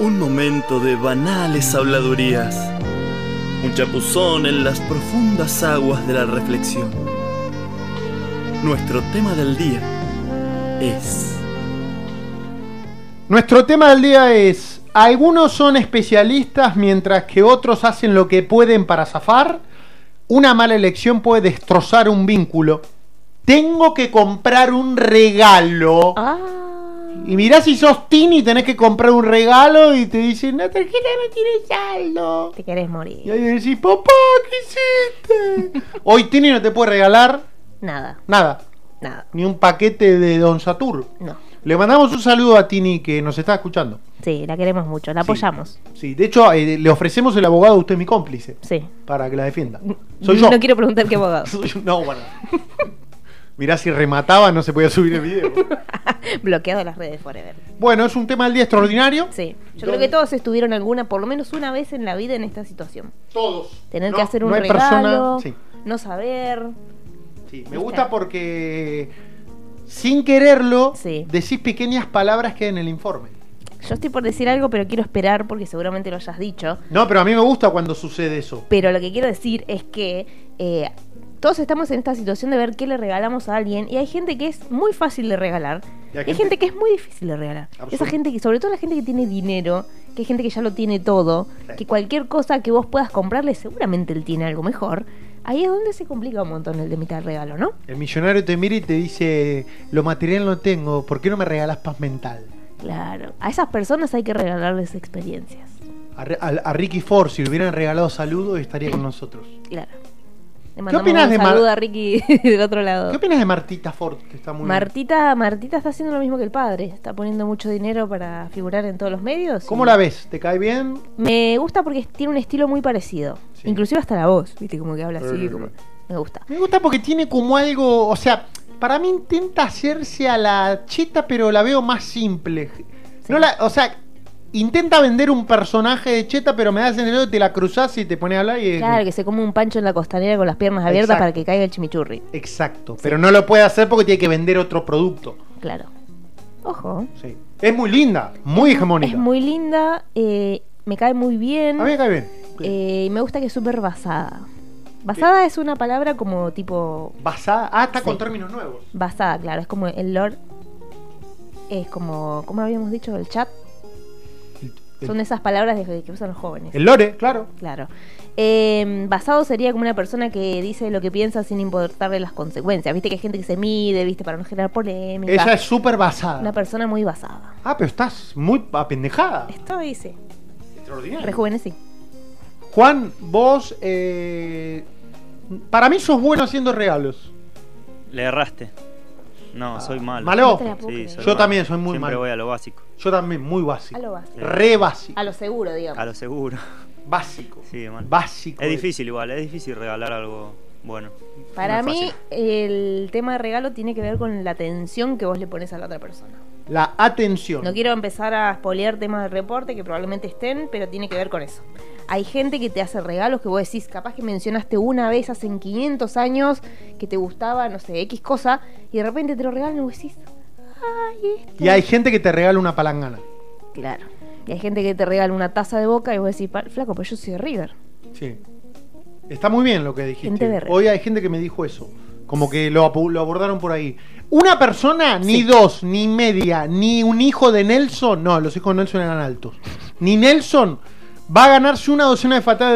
Un momento de banales habladurías. Un chapuzón en las profundas aguas de la reflexión. Nuestro tema del día es... algunos son especialistas mientras que otros hacen lo que pueden para zafar. Una mala elección puede destrozar un vínculo. Tengo que comprar un regalo. Y mirá si sos Tini y tenés que comprar un regalo y te dicen, la tarjeta no tiene saldo. Te querés morir. Y ahí decís, papá, ¿qué hiciste? Hoy Tini no te puede regalar Nada. Ni un paquete de Don Satur. No. Le mandamos un saludo a Tini que nos está escuchando. Sí, la queremos mucho, la apoyamos. Sí, de hecho le ofrecemos el abogado, usted es mi cómplice. Sí. Para que la defienda. Soy yo. No quiero preguntar qué abogado. No, bueno. Mirá, si remataba no se podía subir el video. Bloqueado las redes forever. Bueno, es un tema del día extraordinario. Sí, yo creo que todos estuvieron por lo menos una vez en la vida en esta situación. Todos. Tener que hacer un regalo, no saber. Sí, me gusta porque sin quererlo decís pequeñas palabras que hay en el informe. Yo estoy por decir algo, pero quiero esperar porque seguramente lo hayas dicho. No, pero a mí me gusta cuando sucede eso. Pero lo que quiero decir es que todos estamos en esta situación de ver qué le regalamos a alguien, y hay gente que es muy fácil de regalar y hay gente que es muy difícil de regalar. Esa gente que, sobre todo la gente que tiene dinero, que hay gente que ya lo tiene todo, que cualquier cosa que vos puedas comprarle seguramente él tiene algo mejor. Ahí es donde se complica un montón el de mitad del regalo, ¿no? El millonario te mira y te dice, lo material no tengo, ¿por qué no me regalas paz mental? Claro, a esas personas hay que regalarles experiencias. A Ricky Ford, si le hubieran regalado saludos, estaría con nosotros. Claro. ¿Qué opinas de saludo a Ricky del otro lado? ¿Qué opinas de Martita Ford? Que está muy Martita está haciendo lo mismo que el padre. Está poniendo mucho dinero para figurar en todos los medios. ¿Cómo la ves? ¿Te cae bien? Me gusta porque tiene un estilo muy parecido. Sí. Inclusive hasta la voz, ¿viste? Como que habla así. Me gusta. Me gusta porque tiene como algo... O sea, para mí intenta hacerse a la cheta, pero la veo más simple. Sí. Intenta vender un personaje de cheta, pero me das en el dedo, te la cruzás y te pones a hablar y... Claro, que se come un pancho en la costanera con las piernas abiertas para que caiga el chimichurri. Exacto, pero no lo puede hacer porque tiene que vender otro producto. Claro. Ojo. Sí. Es muy linda, muy hegemónica. Es muy linda, me cae muy bien. A mí me cae bien. Y me gusta que es súper basada. Basada es una palabra como tipo... ¿Basada? Está con términos nuevos. Basada, claro, es como el lore. Es como, ¿cómo habíamos dicho? El chat. Son esas palabras que usan los jóvenes. El lore, claro. Claro. Basado sería como una persona que dice lo que piensa sin importarle las consecuencias. Viste que hay gente que se mide, viste, para no generar polémica. Ella es súper basada. Una persona muy basada. Pero estás muy apendejada. Estoy, sí. Extraordinario. Rejuvenecí. Juan, vos, para mí sos bueno haciendo regalos. Le erraste. No, soy malo. ¿Malo? Sí, soy yo malo. También soy muy Siempre malo. voy a lo básico. Yo también, muy básico. A lo básico. Re básico. A lo seguro, digamos. A lo seguro. Básico. Sí, man. Básico. Es difícil igual, es difícil regalar algo bueno. Para mí, el tema de regalo tiene que ver con la atención que vos le pones a la otra persona. La atención. No quiero empezar a spoilear temas de reporte que probablemente estén, pero tiene que ver con eso. Hay gente que te hace regalos que vos decís, capaz que mencionaste una vez hace 500 años que te gustaba, no sé, X cosa, y de repente te lo regalan y vos decís, ay, esto. Y hay gente que te regala una palangana. Claro. Y hay gente que te regala una taza de Boca y vos decís, flaco, pues yo soy de River. Sí. Está muy bien lo que dijiste. Hoy hay gente que me dijo eso. Como que lo abordaron por ahí. Una persona, ni dos, ni media, ni un hijo de Nelson. No, los hijos de Nelson eran altos. Ni Nelson va a ganarse una docena de fatadas